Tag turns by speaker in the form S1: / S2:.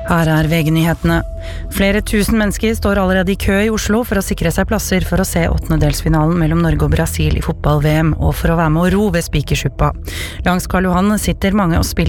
S1: Her VG-nyhetene. Flere tusen mennesker står allerede i kø i Oslo for å sikre seg plasser for å se åttendedelsfinalen mellom Norge og Brasil i fotball-VM, og for å være med å ro ved Spikersuppa. Langs Karl Johan sitter mange og spiller